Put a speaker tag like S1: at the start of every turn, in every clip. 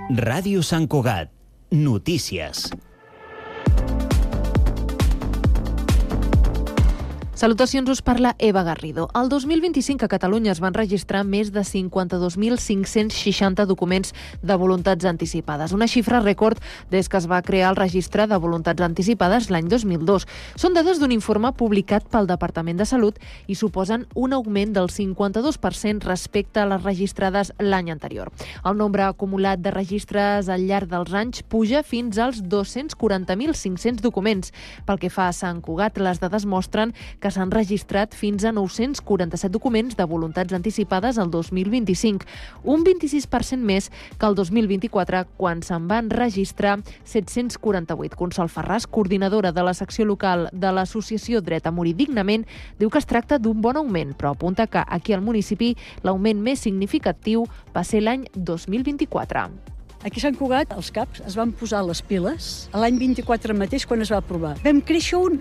S1: Ràdio Sant Cugat. Notícies.
S2: Salutacions, us parla Eva Garrido. El 2025 a Catalunya es van registrar més de 52.560 documents de voluntats anticipades, una xifra rècord des que es va crear el registre de voluntats anticipades l'any 2002. Són dades d'un informe publicat pel Departament de Salut i suposen un augment del 52% respecte a les registrades l'any anterior. El nombre acumulat de registres al llarg dels anys puja fins als 240.500 documents. Pel que fa a Sant Cugat, les dades mostren que s'han registrat fins a 947 documents de voluntats anticipades el 2025, un 26% més que el 2024, quan se'n van registrar 748. Consol Ferràs, coordinadora de la secció local de l'associació Dret a Morir Dignament, diu que es tracta d'un bon augment, però apunta que aquí al municipi l'augment més significatiu va ser l'any 2024.
S3: Aquí a Sant Cugat, els CAPs es van posar les piles l'any 24 mateix, quan es va aprovar. Vam créixer un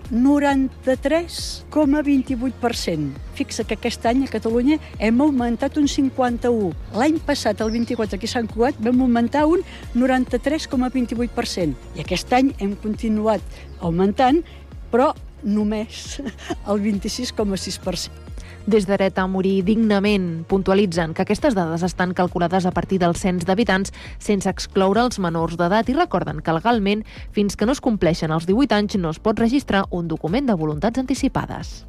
S3: 93,28%. Fixa que aquest any a Catalunya hem augmentat un 51%. L'any passat, el 24, aquí a Sant Cugat, vam augmentar un 93,28%. I aquest any hem continuat augmentant, però només el 26,6%.
S2: Des de Dret a Morir Dignament puntualitzen que aquestes dades estan calculades a partir del cens d'habitants sense excloure els menors d'edat i recorden que legalment, fins que no es compleixen els 18 anys, no es pot registrar un document de voluntats anticipades.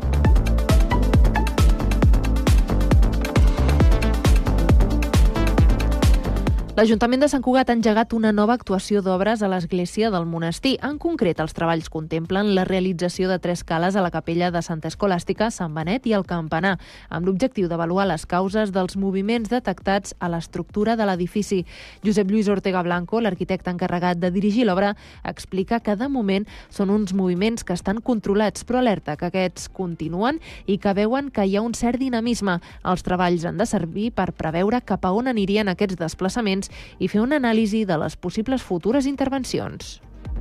S2: L'Ajuntament de Sant Cugat ha engegat una nova actuació d'obres a l'església del monestir. En concret, els treballs contemplen la realització de 3 cales a la capella de Santa Escolàstica, Sant Benet i el Campanar, amb l'objectiu d'avaluar les causes dels moviments detectats a l'estructura de l'edifici. Josep Lluís Ortega Blanco, l'arquitecte encarregat de dirigir l'obra, explica que de moment són uns moviments que estan controlats, però alerta que aquests continuen i que veuen que hi ha un cert dinamisme. Els treballs han de servir per preveure cap a on anirien aquests desplaçaments i fer una anàlisi de les possibles futures intervencions.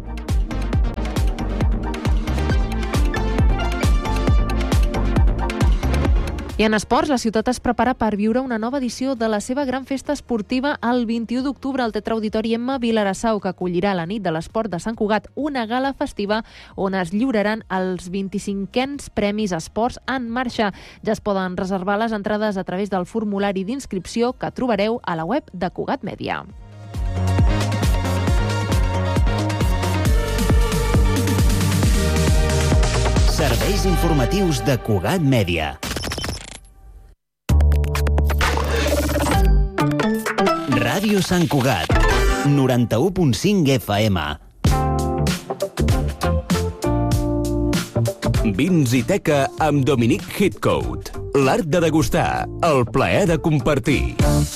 S2: I en esports, la ciutat es prepara per viure una nova edició de la seva gran festa esportiva el 21 d'octubre al Teatre Auditori Emma Vilarassau, que acollirà la nit de l'esport de Sant Cugat, una gala festiva on es lliuraran els 25è Premis Esports en Marxa. Ja es poden reservar les entrades a través del formulari d'inscripció que trobareu a la web de Cugat Mèdia.
S1: Serveis informatius de Cugat Mèdia. Ràdio Sant Cugat, 91.5 FM. Vins i teca amb Dominic Hitcoat. L'art de degustar, el plaer de compartir.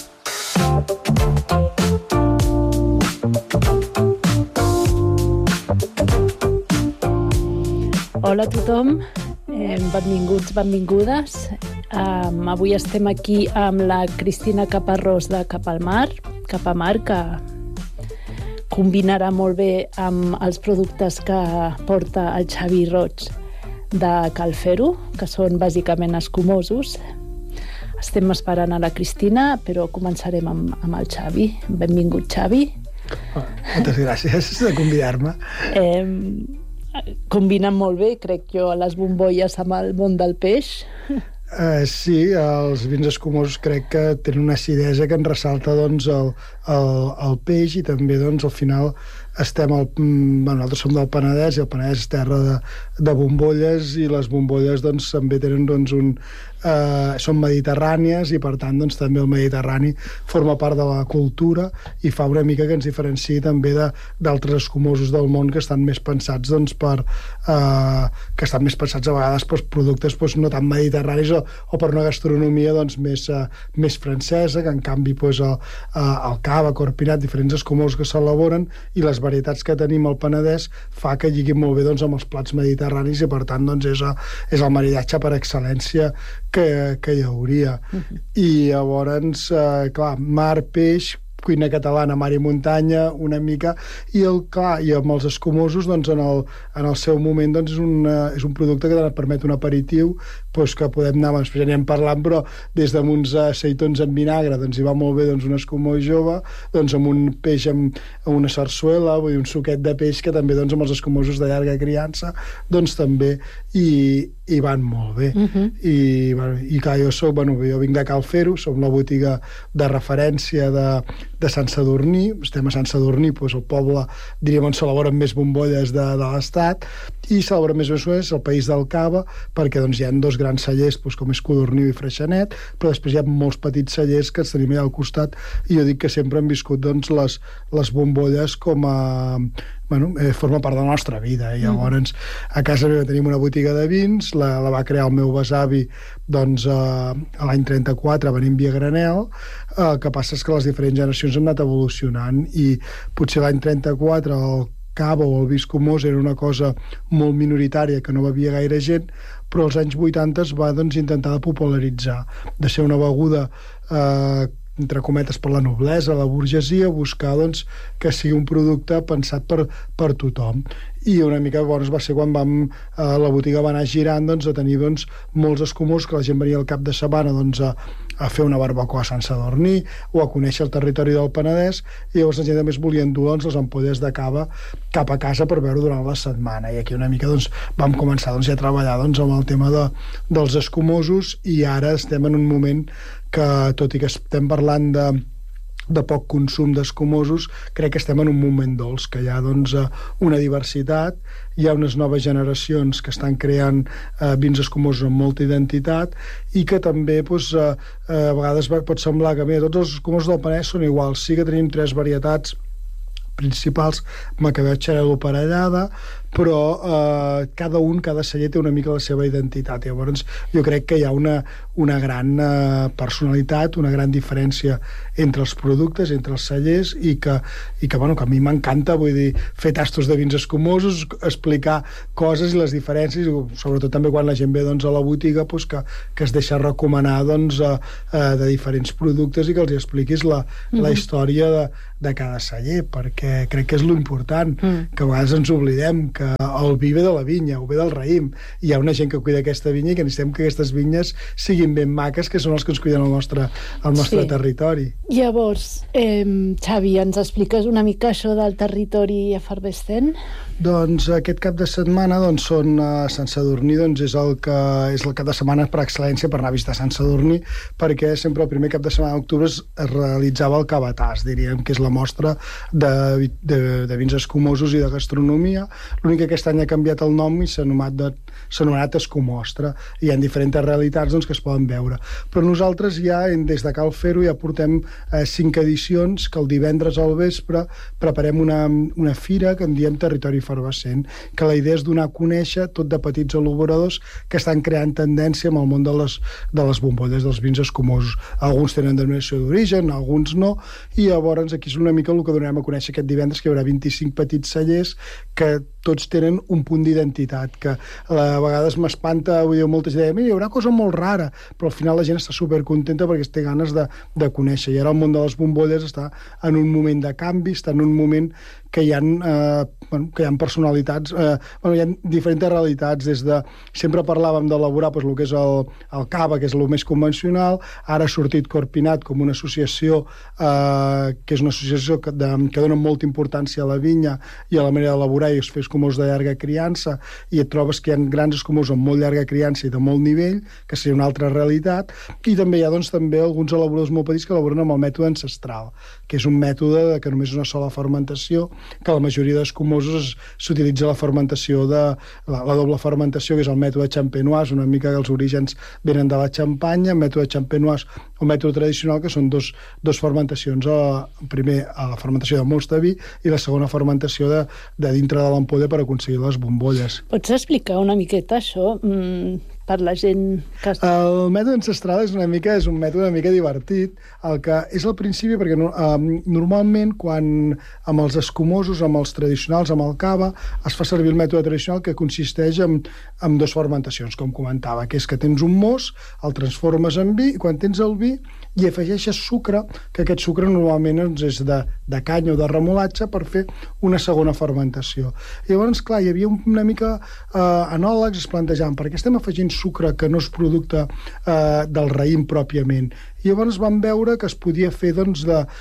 S4: Hola a tothom, benvinguts, benvingudes. Avui estem aquí amb la Cristina Caparrós de Cap al Mar, que combinarà molt bé amb els productes que porta el Xavi Roig de Calfero, que són bàsicament escumosos. Estem esperant a la Cristina, però començarem amb el Xavi. Benvingut, Xavi.
S5: Moltes gràcies de convidar-me.
S4: Combinen molt bé, crec jo, les bombolles amb el món del peix.
S5: Sí, els vins escumosos crec que tenen una acidesa que en ressalta doncs, el peix, i també doncs, al final nosaltres som del Penedès i el Penedès és terra de bombolles, i les bombolles doncs, també tenen doncs, són mediterrànies, i per tant doncs, també el Mediterrani forma part de la cultura i fa una mica que ens diferenciï també d'altres escumosos del món que estan més pensats doncs, que estan més pensats a vegades per productes doncs, no tan mediterranis o per una gastronomia doncs, més francesa, que en canvi doncs, el cava, corpinat, diferents escumosos que s'elaboren, i les varietats que tenim al Penedès fa que lliguin molt bé doncs, amb els plats mediterranis, i per tant doncs, és el maridatge per excel·lència que hi hauria. I llavors, clar, mar, peix, cuina catalana, mar i muntanya, una mica, i amb els escumosos, doncs, en el seu moment, doncs, és un producte que permet un aperitiu, doncs, que podem anar, ja n'hi hem parlat, però des d'uns aceitons en vinagre, doncs, hi va molt bé, doncs, un escumós jove, doncs, amb un peix amb una sarsuela, vull dir, un suquet de peix, que també, doncs, amb els escumosos de llarga criança, doncs, també hi van molt bé. I clar, jo vinc de Cal Fer-ho, som la botiga de referència de Sant Sadurní, estem a Sant Sadurní, doncs el poble, diríem, on s'elaboren més bombolles de l'Estat, i s'elaboren més és el País del Cava, perquè doncs, hi ha dos grans cellers, doncs, com és Codorniu i Freixenet, però després hi ha molts petits cellers que els tenim allà al costat, i jo dic que sempre han viscut, doncs, les bombolles com a... forma part de la nostra vida. I llavors, a casa meva tenim una botiga de vins, la va crear el meu besavi, doncs, a l'any 34, venint via granel. El que passa és que les diferents generacions han anat evolucionant, i potser l'any 34 el cava o el vi escumós era una cosa molt minoritària que no bevia gaire gent, però als anys 80 es va, doncs, intentar popularitzar, de ser una beguda entre cometes per la noblesa, la burgesia, buscar, doncs, que sigui un producte pensat per tothom. I una mica llavors va ser quan la botiga va anar girant, doncs, a tenir, doncs, molts escumós, que la gent venia al cap de setmana, doncs, a fer una barbacoa a Sant Sadurní o a conèixer el territori del Penedès, i llavors la gent també es volien dur, doncs, les ampolles de cava cap a casa per veure durant la setmana, i aquí una mica, doncs, vam començar, doncs, ja a treballar, doncs, amb el tema dels escumosos, i ara estem en un moment que, tot i que estem parlant de poc consum d'escumosos, crec que estem en un moment dolç, que hi ha, doncs, una diversitat, hi ha unes noves generacions que estan creant vins escumosos amb molta identitat, i que també, doncs, a vegades pot semblar que, mira, tots els escumosos del Penedès són iguals, sí que tenim 3 varietats principals, Macabeu, Xarel·lo, Parellada, però cada celler té una mica la seva identitat. Llavors jo crec que hi ha una gran personalitat, una gran diferència entre els productes, entre els cellers, i que a mi m'encanta, vull dir, fer tastos de vins escumosos, explicar coses i les diferències, sobretot també quan la gent ve, doncs, a la botiga, doncs, que es deixa recomanar, doncs, de diferents productes, i que els expliquis la història de cada celler, perquè crec que és l'important, que a vegades ens oblidem que el vi ve de la vinya o ve del raïm, i hi ha una gent que cuida aquesta vinya, i que necessitem que aquestes vinyes siguin ben maques, que són els que ens cuiden el nostre territori.
S4: Llavors, Xavi, ens expliques una mica això del territori efervescent?
S5: Doncs aquest cap de setmana, doncs, són a Sant Sadurní, doncs, és el cap de setmana per excel·lència per anar a visitar Sant Sadurní, perquè sempre el primer cap de setmana d'octubre es realitzava el Cavatàs, diríem que és la mostra de vins escumosos i de gastronomia. L'únic que aquest any ha canviat el nom i s'ha anomenat Escumostra. Hi ha diferents realitats, doncs, que es poden veure. Però nosaltres ja, des de Cal Fer-ho, ja portem 5 edicions, que el divendres al vespre preparem una fira que en diem Territori Efervescent, que la idea és donar a conèixer tot de petits elaboradors que estan creant tendència amb el món de les bombolles, dels vins escumosos. Alguns tenen denominació d'origen, alguns no, i llavors aquí és una mica el que donarem a conèixer aquest divendres, que hi haurà 25 petits cellers que tots tenen un punt d'identitat, que a vegades m'espanta, molta gent deia, mira, hi haurà cosa molt rara, però al final la gent està supercontenta perquè té ganes de conèixer, i ara el món de les bombolles està en un moment de canvi, està en un moment que hi ha personalitats, hi ha diferents realitats, des de... Sempre parlàvem d'elaborar el que és el cava, que és el més convencional, ara ha sortit Corpinat com una associació, que és una associació que dona molta importància a la vinya i a la manera d'elaborar i es fa escumós de llarga criança, i et trobes que hi ha grans escumós amb molt llarga criança i de molt nivell, que seria una altra realitat, i també hi ha, doncs, també alguns elaboradors molt petits que elaboren amb el mètode ancestral, que és un mètode que només és una sola fermentació, que la majoria d'escumosos s'utilitza la fermentació la doble fermentació, que és el mètode champenois, una mica que els orígens venen de la Xampanya, mètode champenois o mètode tradicional, que són dos fermentacions, primer a la fermentació de most de vi i la segona fermentació de dintre de l'ampolla per aconseguir les bombolles.
S4: Pots explicar una miqueta això per la gent que...
S5: El mètode ancestral és un mètode una mica divertit, el que és al principi, perquè normalment quan amb els escumosos, amb els tradicionals, amb el cava, es fa servir el mètode tradicional, que consisteix en 2 fermentacions, com comentava, que és que tens un mos, el transformes en vi, i quan tens el vi i afegeixes sucre, que aquest sucre normalment és de canya o de remolatge, per fer una segona fermentació. I llavors, clar, hi havia una mica enòlegs es plantejaven, per què estem afegint sucre que no és producte del raïm pròpiament? I llavors vam veure que es podia fer, doncs,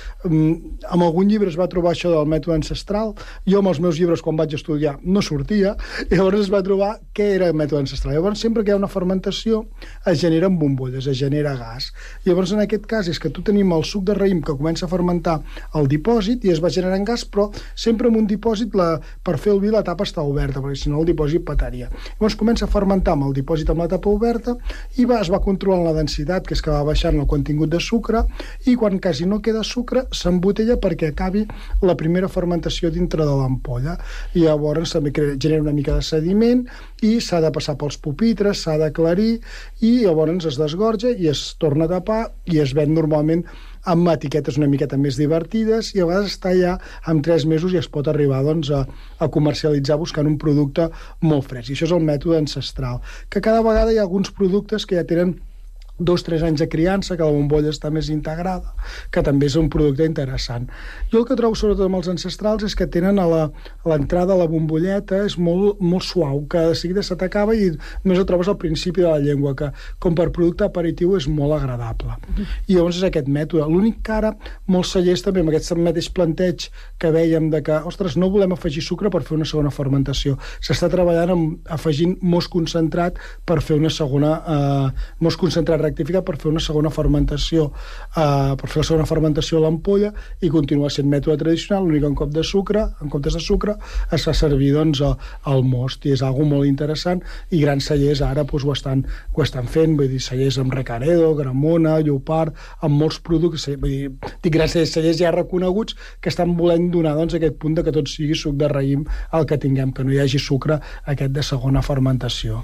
S5: amb algun llibre es va trobar això del mètode ancestral. Jo, amb els meus llibres, quan vaig estudiar, no sortia, i llavors es va trobar què era el mètode ancestral. Llavors, sempre que hi ha una fermentació, es generen bombolles, es genera gas. Llavors, en aquest cas, és que tu tenim el suc de raïm que comença a fermentar al dipòsit i es va generant gas, però sempre en un dipòsit, per fer el vi, la tapa està oberta, perquè si no el dipòsit petaria. Llavors, comença a fermentar amb el dipòsit amb la tapa oberta i es va controlant la densitat, que és que va baixant el contingut de sucre, i quan quasi no queda sucre s'embotella perquè acabi la primera fermentació dintre de l'ampolla. I llavors també genera una mica de sediment i s'ha de passar pels pupitres, s'ha d'aclarir, i llavors es desgorja i es torna a tapar i es ven normalment amb etiquetes una miqueta més divertides, i a vegades està ja amb 3 mesos i es pot arribar, doncs, a comercialitzar buscant un producte molt fresc. I això és el mètode ancestral, que cada vegada hi ha alguns productes que ja tenen 2-3 anys de criança, que la bombolla està més integrada, que també és un producte interessant. Jo el que trobo sobretot amb els ancestrals és que tenen a l'entrada a la bombolleta és molt, molt suau, que de seguida se t'acaba i només el trobes al principi de la llengua, que com per producte aperitiu és molt agradable. I llavors és aquest mètode. L'únic que ara molts cellers també amb aquest mateix planteig que vèiem de que, ostres, no volem afegir sucre per fer una segona fermentació. S'està treballant afegint most concentrat per fer una segona most concentrat rectificat per fer una segona fermentació, per fer la segona fermentació a l'ampolla, i continua sent mètode tradicional, l'únic en comptes de sucre es fa servir, doncs, el most, i és algo molt interessant, i grans cellers ara doncs, ho estan fent, vull dir, cellers amb Recaredo, Gramona, Llopart, amb molts productes, vull dir, dic grans cellers ja reconeguts que estan volent donar, doncs, aquest punt de que tot sigui suc de raïm el que tinguem, que no hi hagi sucre aquest de segona fermentació.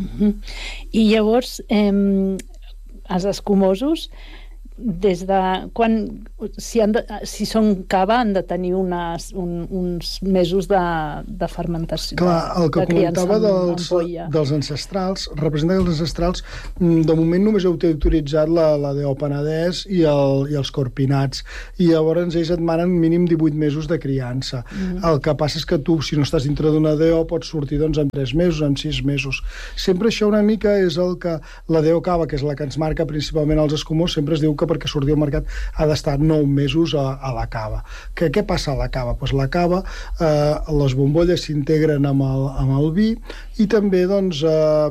S4: I llavors, els escumosos, des de quan, si són cava, han de tenir uns mesos de fermentació.
S5: Clar, el que comentava dels ancestrals, representa que els ancestrals de moment només heu autoritzat la DO Penedès i els corpinats, i llavors ells et manen mínim 18 mesos de criança. El que passa és que tu, si no estàs dintre d'una DO, pots sortir, doncs, en 3 mesos, en 6 mesos. Sempre això una mica és el que la DO Cava, que és la que ens marca principalment els escumós, sempre es diu que perquè surti al mercat ha d'estar 9 mesos a la cava. Què passa a la cava? Pues la cava, les bombolles s'integren amb el vi, i també, doncs,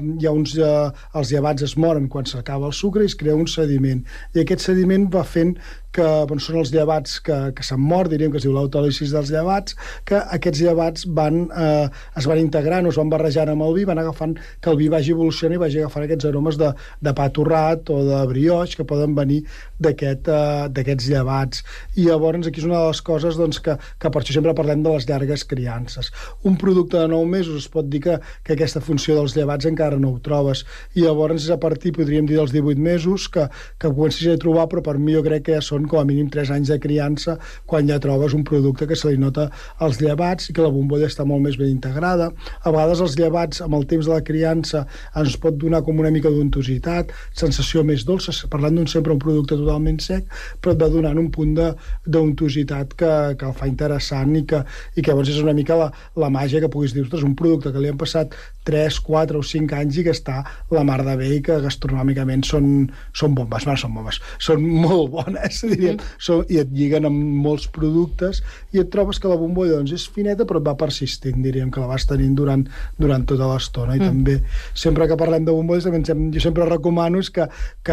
S5: els llevats es moren quan s'acaba el sucre i es crea un sediment. I aquest sediment va fent que són els llevats que s'han mort, diríem que es diu l'autòlisis dels llevats, que aquests llevats es van integrant o es van barrejant amb el vi, van agafant que el vi vagi evolucionant i vagi agafant aquests aromes de pa torrat o de brioix que poden venir d'aquests llevats. I llavors aquí és una de les coses, doncs, que per això sempre parlem de les llargues criances. Un producte de 9 mesos es pot dir que aquesta funció dels llevats encara no ho trobes, i llavors és a partir, podríem dir, dels 18 mesos que comencis a trobar, però per mi jo crec que ja són com a mínim 3 anys de criança quan ja trobes un producte que se li nota als llevats i que la bombolla està molt més ben integrada. A vegades els llevats amb el temps de la criança ens pot donar com una mica d'untositat, sensació més dolça, parlant sempre un producte totalment sec, però et va donant un punt d'untositat que el fa interessant i que llavors és una mica la màgia que puguis dir, ostres, un producte que li han passat 3, 4 o 5 anys i que està la mar de bé i que gastronòmicament són bombes, són molt bones, diríem, i et lliguen amb molts productes i et trobes que la bombolla, doncs, és fineta però et va persistint, diríem, que la vas tenint durant tota l'estona. I també, sempre que parlem de bombolles, jo sempre recomano és que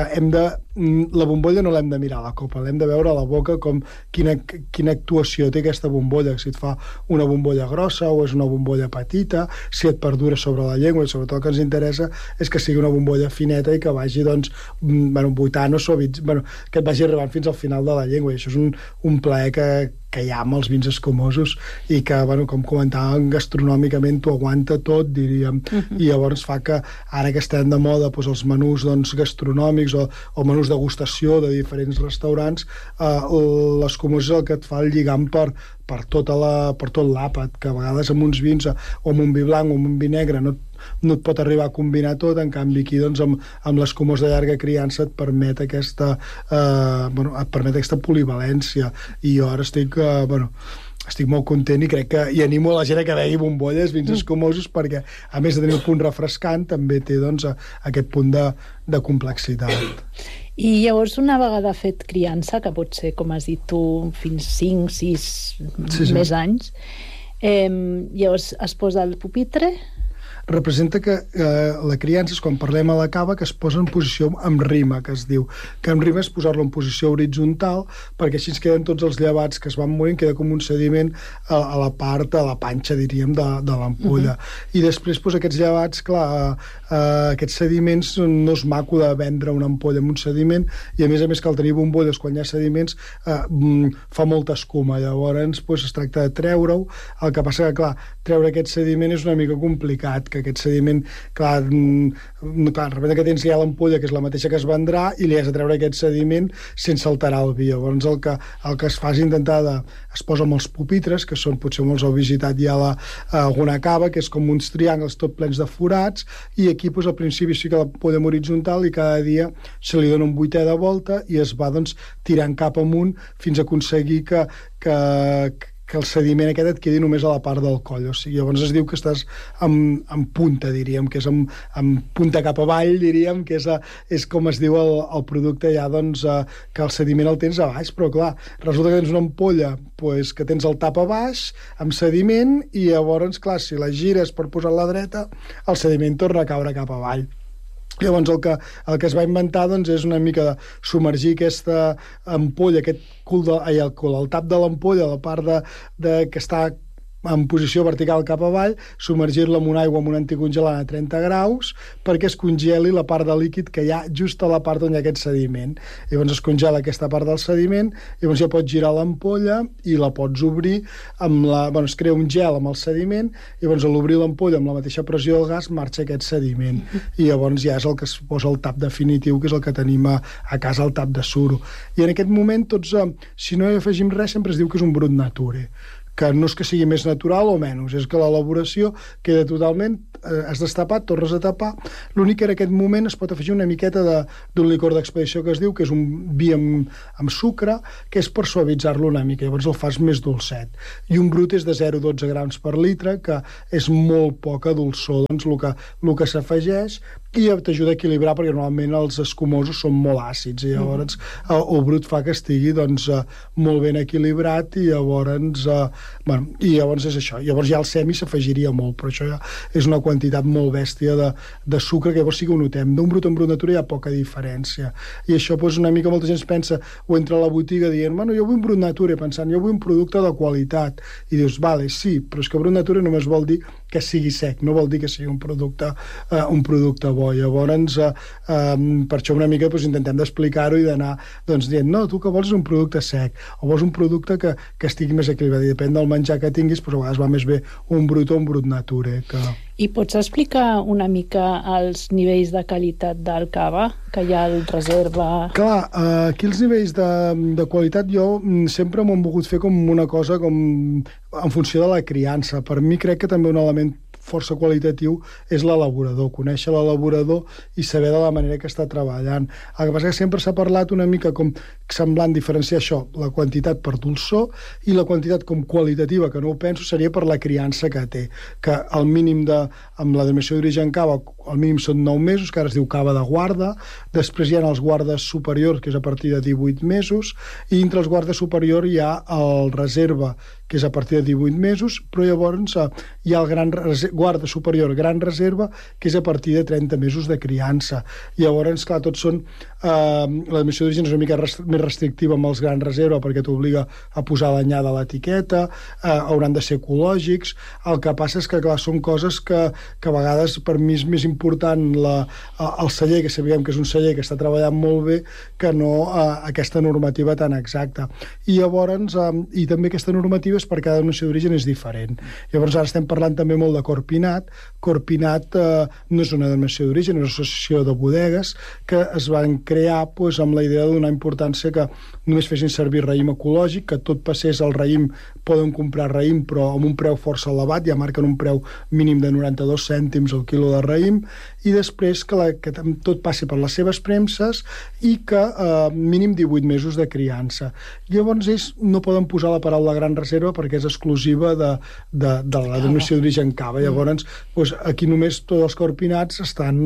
S5: la bombolla no l'hem de mirar a la copa, l'hem de veure a la boca com quina actuació té aquesta bombolla, si et fa una bombolla grossa o és una bombolla petita, si et perdura sobre la llengua, i sobretot el que ens interessa és que sigui una bombolla fineta i que vagi, doncs, buitant o suavitzant, que et vagi arribant fins al final de la llengua, i això és un plaer que hi ha amb els vins escumosos i que, com comentàvem, gastronòmicament t'ho aguanta tot, diríem, i llavors fa que ara que estem de moda els menús, doncs, gastronòmics o menús degustació de diferents restaurants, l'escumós és el que et fa el lligam per tot l'àpat, que a vegades amb uns vins o amb un vi blanc o amb un vi negre no et pot arribar a combinar tot, en canvi aquí doncs, amb l'escumós de llarga criança et permet aquesta polivalència, i jo ara estic molt content i crec que animo a la gent a que begui bombolles, vins escumosos, perquè a més de tenir el punt refrescant també té doncs, aquest punt de complexitat.
S4: I llavors, una vegada fet criança, que pot ser, com has dit tu, fins 5, 6 més anys, llavors es posa el pupitre.
S5: Representa que la criança és quan parlem a la cava, que es posa en posició amb rima, que es diu. Que amb rima és posar-lo en posició horitzontal, perquè així ens queden tots els llevats que es van morint, queda com un sediment a la part, a la panxa, diríem, de l'ampolla. I després, doncs, aquests llevats, clar, aquests sediments, no és maco de vendre una ampolla amb un sediment, i a més cal tenir bombolles quan hi ha sediments, fa molta escuma. Llavors, doncs, es tracta de treure-ho. El que passa que, clar, treure aquest sediment és una mica complicat, que aquest sediment, clar, repente que tens ja l'ampolla, que és la mateixa que es vendrà, i li has de treure aquest sediment sense alterar el vi. Llavors el que es fa és intentar es posa amb els pupitres, que són, potser molts heu visitat ja alguna cava, que és com uns triangles tot plens de forats, i aquí doncs, al principi sí que la podem horitzontal, i cada dia se li dona un vuitè de volta i es va doncs, tirant cap amunt fins a aconseguir que el sediment aquest et quedi només a la part del coll. O sigui, llavors es diu que estàs en punta, diríem, que és en punta cap avall, diríem, que és com es diu el producte ja, doncs, que el sediment el tens a baix, però clar, resulta que tens una ampolla pues, que tens el tap a baix, amb sediment, i llavors, clar, si la gires per posar la dreta, el sediment torna a caure cap avall. Llavors el que es va inventar doncs, és una mica de submergir aquesta ampolla, aquest el tap de l'ampolla, la part que està en posició vertical cap avall, submergir-la en una aigua amb un anticongelant a 30 graus perquè es congeli la part de líquid que hi ha just a la part on hi ha aquest sediment. Llavors es congela aquesta part del sediment, llavors ja pots girar l'ampolla i la pots obrir es crea un gel amb el sediment, llavors a l'obrir l'ampolla amb la mateixa pressió del gas marxa aquest sediment, i llavors ja és el que es posa el tap definitiu, que és el que tenim a casa, el tap de suro. I en aquest moment tots, si no hi afegim res, sempre es diu que és un brut nature, que no és que sigui més natural o menys, és que l'elaboració queda totalment, has destapat, tornes a tapar. L'únic que en aquest moment es pot afegir una miqueta d'un licor d'expedició que es diu, que és un vi amb sucre, que és per suavitzar-lo una mica, llavors el fas més dolcet. I un brut és de 0,12 grams per litre, que és molt poca dolçor, doncs el que s'afegeix, i t'ajuda a equilibrar, perquè normalment els escumosos són molt àcids, i llavors el brut fa que estigui doncs, molt ben equilibrat, i llavors és això. Llavors ja el semi s'afegiria molt, però això ja és una quantitat molt bèstia de sucre, que llavors sí que ho notem. D'un brut en brut natura hi ha poca diferència. I això doncs, una mica molta gent pensa, o entra a la botiga dient, jo vull un brut natura, pensant, jo vull un producte de qualitat. I dius, vale, sí, però és que brut natura només vol dir que sigui sec, no vol dir que sigui un producte bo. Llavors, per això una mica intentem d'explicar-ho i d'anar dient, no, tu que vols és un producte sec, o vols un producte que estigui més equilibrat, i depèn del menjar que tinguis, però a vegades va més bé un brut o un brut nature.
S4: I pots explicar una mica els nivells de qualitat del cava, que hi ha el reserva?
S5: Clar, aquí els nivells de qualitat jo sempre m'ho he volgut fer com una cosa en funció de la criança. Per mi crec que també un element força qualitatiu és l'elaborador, conèixer l'elaborador i saber de la manera que està treballant. El que passa que sempre s'ha parlat una mica com semblant diferenciar això, la quantitat per dolçor, i la quantitat com qualitativa, que no ho penso, seria per la criança que té, que el mínim amb la denominació d'origen cava, el mínim són 9 mesos, que ara es diu cava de guarda, després hi ha els guardes superiors, que és a partir de 18 mesos, i entre els guardes superiors hi ha el reserva, que és a partir de 18 mesos, però llavors hi ha el guarda superior, gran reserva, que és a partir de 30 mesos de criança. Llavors, clar, tots són... la denominació d'origen és una mica més restrictiva amb els gran reserva, perquè t'obliga a posar l'anyada a l'etiqueta, hauran de ser ecològics. El que passa és que, clar, són coses que a vegades per mi és més important el celler, que sabem que és un celler que està treballant molt bé, que no aquesta normativa tan exacta. I llavors, i també aquesta normativa denominatives per cada denominació d'origen és diferent. Llavors ara estem parlant també molt de Corpinat. Corpinat no és una denominació d'origen, és una associació de bodegues que es van crear amb la idea de donar importància que només fessin servir raïm ecològic, que tot passés al raïm, poden comprar raïm però amb un preu força elevat, ja marquen un preu mínim de 92 cèntims al quilo de raïm, i després que tot passi per les seves premses i que mínim 18 mesos de criança. Llavors ells no poden posar la paraula gran reserva perquè és exclusiva de la denominació d'origen cava. Llavors aquí només tots els corpinats estan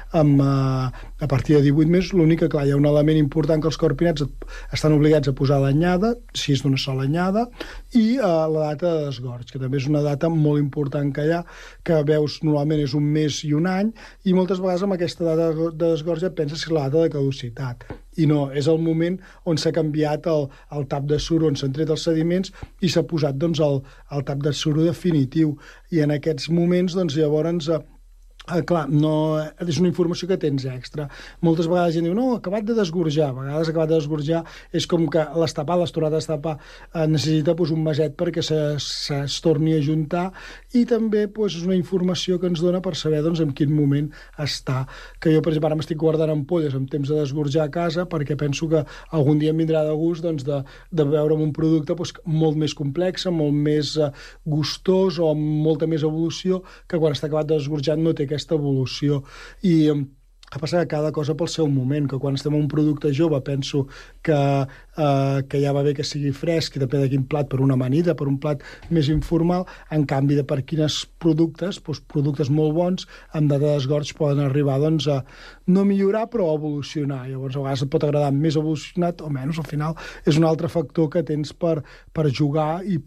S5: a partir de 18 mesos. L'únic que, clar, hi ha un element important que els corpinats estan obligats a posar l'anyada, si és d'una sola anyada, i la data de desgorg, que també és una data molt important que hi ha, que veus normalment és un mes i un any, i moltes vegades amb aquesta data de desgorg ja penses que és la data de caducitat. I no, és el moment on s'ha canviat el tap de suro, on s'han tret els sediments i s'ha posat el tap de suro definitiu. I en aquests moments, llavors, clar, no, és una informació que tens extra. Moltes vegades la gent diu, no, acabat de desgorjar. A vegades acabat de desgorjar és com que l'has tornat a destapar, necessita un meset perquè es torni a juntar, i també és una informació que ens dona per saber en quin moment està. Que jo, per exemple, ara m'estic guardant ampolles en temps de desgorjar a casa perquè penso que algun dia em vindrà de gust de veure'm un producte molt més complex, molt més gustós o amb molta més evolució, que quan està acabat de desgorjar no té aquesta evolució. I a passar que cada cosa pel seu moment, que quan estem en un producte jove penso que ja va bé que sigui fresc i depèn de quin plat, per una amanida, per un plat més informal, en canvi de per quines productes, productes molt bons amb data de desgorg poden arribar a no millorar però a evolucionar. Llavors a vegades et pot agradar més evolucionat o menys, al final és un altre factor que tens per jugar i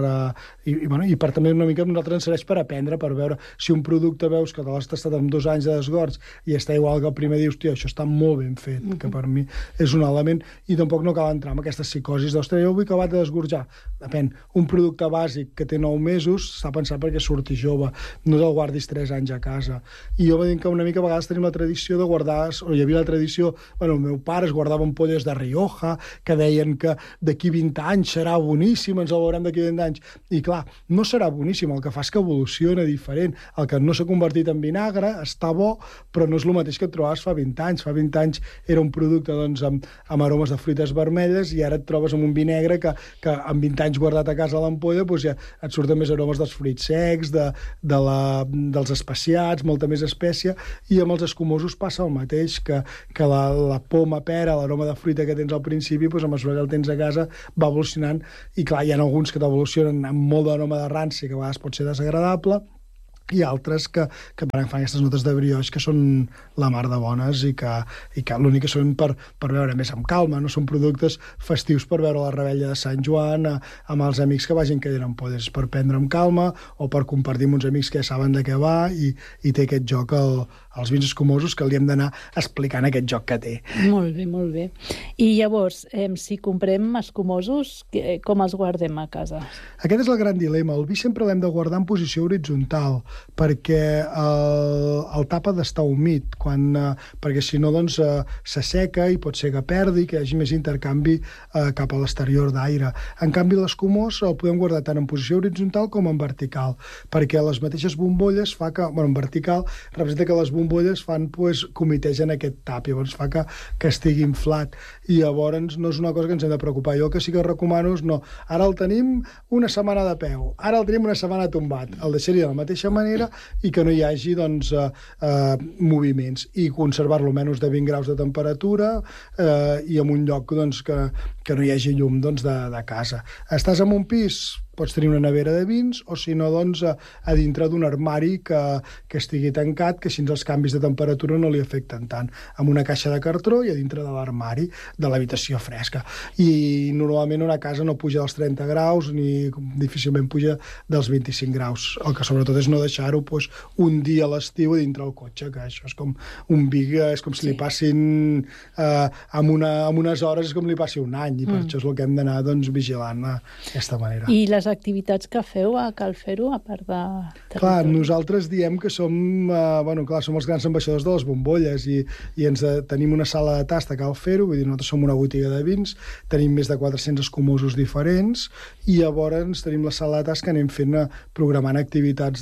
S5: per també una mica nosaltres ens serveix per aprendre, per veure si un producte veus que te l'has tastat amb 2 anys de desgorg i està igual que el primer dius, això està molt ben fet, que per mi és un element, i tampoc no cal entrar en aquestes psicosis d'ostres, jo vull acabar de desgorjar. Depèn, un producte bàsic que té 9 mesos està pensat perquè surti jove, no te'l guardis 3 anys a casa. I jo veig que una mica a vegades tenim la tradició de guardar, o hi havia la tradició, el meu pare es guardava ampolles de Rioja, que deien que d'aquí 20 anys serà boníssim, ens el veurem d'aquí 20 anys. I clar, no serà boníssim, el que fa és que evoluciona diferent. El que no s'ha convertit en vinagre està bo, però no és el mateix que et trobaves fa 20 anys. Fa 20 anys era un producte amb aromes de fruites vermelles i ara et trobes amb un vi negre que amb 20 anys guardat a casa a l'ampolla ja et surten més aromes dels fruits secs, dels especiats, molta més espècia, i amb els escumosos passa el mateix, que la poma, pera, l'aroma de fruita que tens al principi, a mesura que el tens a casa va evolucionant, i clar, hi ha alguns que t'evolucionen amb molt d'aroma de ranci, que a vegades pot ser desagradable, i altres que fan aquestes notes de brioix que són la mar de bones i que l'únic que són per veure més amb calma, no són productes festius per veure la revetlla de Sant Joan amb els amics que vagin caient ampolles, per prendre amb calma o per compartir amb uns amics que ja saben de què va, i té aquest joc els vins escumosos, que li hem d'anar explicant aquest joc que té.
S4: Molt bé, molt bé. I llavors, si comprem escumosos, com els guardem a casa?
S5: Aquest és el gran dilema. El vi sempre l'hem de guardar en posició horitzontal, perquè el tap ha d'estar humit, perquè si no s'asseca i pot ser que perdi, que hi hagi més intercanvi cap a l'exterior d'aire. En canvi, l'escumós el podem guardar tant en posició horitzontal com en vertical, perquè les mateixes bombolles fa que, en vertical, representa que les bombolles comitegen aquest tap, llavors fa que estigui inflat, i llavors no és una cosa que ens hem de preocupar. Jo el que sí que recomano és ara el tenim una setmana de peu, ara el tenim una setmana tombat, el deixaria de la mateixa manera i que no hi hagi moviments, i conservar-lo a menys de 20 graus de temperatura i en un lloc que no hi hagi llum de casa. Estàs en un pis, pots tenir una nevera de vins, o si no, a dintre d'un armari que estigui tancat, que així els canvis de temperatura no li afecten tant, amb una caixa de cartró i a dintre de l'armari de l'habitació fresca. I normalment una casa no puja dels 30 graus ni difícilment puja dels 25 graus. El que sobretot és no deixar-ho un dia a l'estiu dintre el cotxe, que això és com un vi, és com si li passin amb unes hores, és com li passi un any, i per això és el que hem d'anar vigilant d'aquesta manera.
S4: I les altres activitats que feu a Cal Fer-ho, a part de...
S5: Clar, nosaltres diem que som, som els grans ambaixadors de les bombolles i tenim una sala de tast a Cal Fer-ho, vull dir, nosaltres som una botiga de vins, tenim més de 400 escumosos diferents i llavors tenim la sala de tast que anem fent programant activitats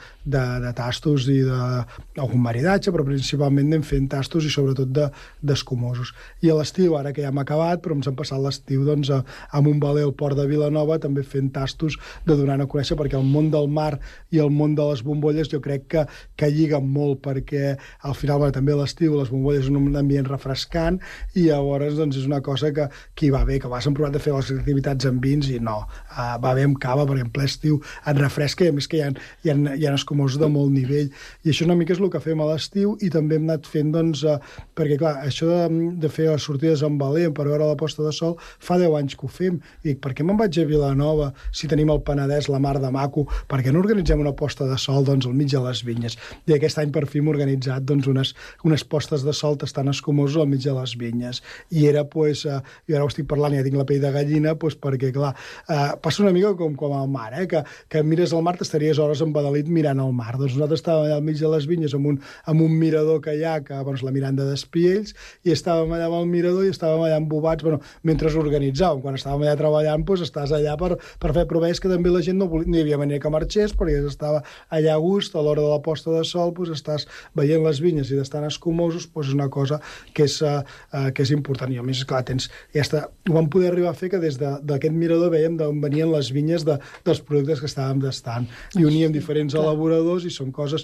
S5: de tastos i d'algun maridatge, però principalment anem fent tastos i sobretot d'escumosos. I a l'estiu, ara que ja hem acabat, però ens hem passat l'estiu doncs, a Montbaler, al port de Vilanova, també fent tastos de donar a conèixer, perquè el món del mar i el món de les bombolles jo crec que lliguen molt, perquè al final també a l'estiu les bombolles són un ambient refrescant i llavors doncs, és una cosa que hi va bé, que vas hem provat de fer les activitats amb vins i no, va bé amb cava, perquè en ple estiu et refresca i a més que hi ha escumosos de molt nivell. I això una mica és el que fem a l'estiu i també hem anat fent, doncs, perquè clar, això de fer les sortides amb Valer per veure la posta de sol fa 10 anys que ho fem. I dic, per què me'n vaig a Vilanova si tenim el Penedès, la mar de maco, per què no organitzem una posta de sol doncs, al mig de les vinyes? I aquest any per fi hem organitzat doncs, unes postes de sol tastant escumosos al mig de les vinyes. I era, doncs, jo ara ho estic parlant i ja tinc la pell de gallina, doncs, perquè, clar, passa una mica com al mar, que mires al mar, t'estaries hores embadalit mirant al mar. Doncs nosaltres estàvem allà al mig de les vinyes amb un mirador que hi ha, que doncs, la Miranda d'Espiells, i estàvem allà amb el mirador i estàvem allà embobats, mentre organitzàvem. Quan estàvem allà treballant, doncs, estàs allà per fer proves que també la gent no hi havia manera que marxés, perquè estava allà a gust, a l'hora de la posta de sol, doncs estàs veient les vinyes i d'estar escumosos, doncs és una cosa que és important. I a més, clar, ho vam poder arribar a fer que des d'aquest mirador veiem d'on venien les vinyes dels productes que estàvem tastant. I uníem diferents elaboradors i són coses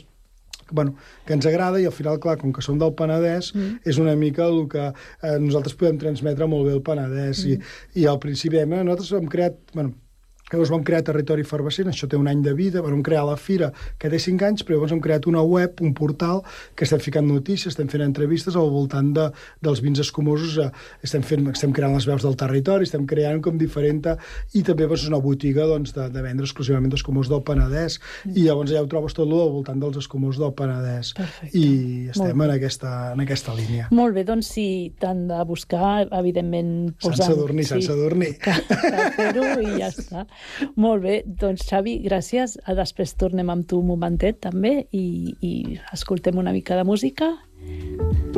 S5: que ens agrada i al final, clar, com que som del Penedès, és una mica el que nosaltres podem transmetre molt bé el Penedès. I al principi nosaltres hem creat... Llavors vam crear Territori Efervescent, això té un any de vida, vam crear la Fira, que té 5 anys, però llavors hem creat una web, un portal, que estem ficant notícies, estem fent entrevistes al voltant dels vins escumosos, estem creant les veus del territori, estem creant com diferent, i també és una botiga de vendre exclusivament d'escumosos del Penedès, i llavors ja ho trobes tot al voltant dels escumosos del Penedès.
S4: Perfecte.
S5: I estem en aquesta línia.
S4: Molt bé, doncs si t'han de buscar, evidentment...
S5: Sense dormir.
S4: Cal Fer-ho i ja està. Molt bé, doncs Xavi, gràcies. Després tornem amb tu un momentet també i escoltem una mica de música.